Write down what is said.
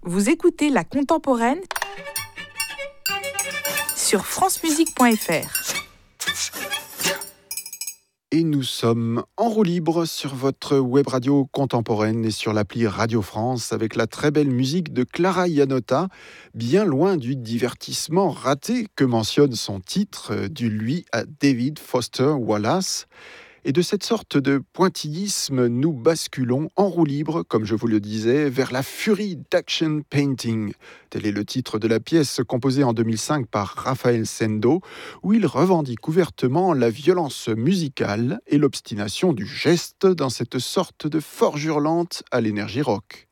Vous écoutez La Contemporaine sur francemusique.fr. Et nous sommes en roue libre sur votre web radio contemporaine et sur l'appli Radio France avec la très belle musique de Clara Iannotta, bien loin du divertissement raté que mentionne son titre, du lui à David Foster Wallace. Et de cette sorte de pointillisme, nous basculons en roue libre, comme je vous le disais, vers la furie d'Action Painting. Tel est le titre de la pièce composée en 2005 par Raphaël Sendo, où il revendique ouvertement la violence musicale et l'obstination du geste dans cette sorte de forge hurlante à l'énergie rock.